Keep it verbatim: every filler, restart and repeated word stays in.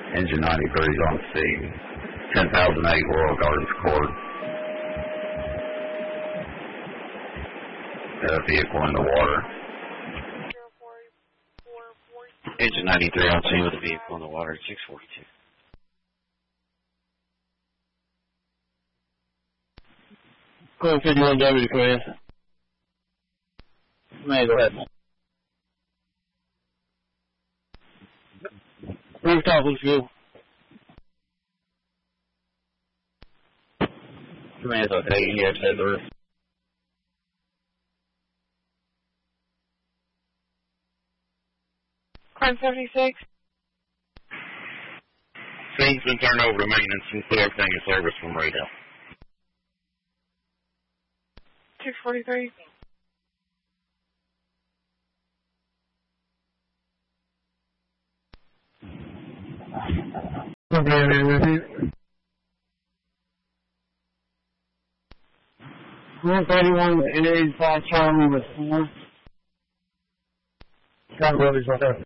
Engine ninety-three is on scene. ten thousand eight Laurel Gardens Court. Uh, vehicle in the water. Engine ninety-three on scene with a vehicle in the water, six forty-two. Call fifty-one W, Chris. Man, go ahead. Rooftop looks good. Command's okay, you have to have the roof. Crime seventy-six. Scene's been turned over to maintenance and put everything in service from radar. six forty-three. Okay, repeat. one thirty-one and eighty-five Charlie with four. Got brothers right there.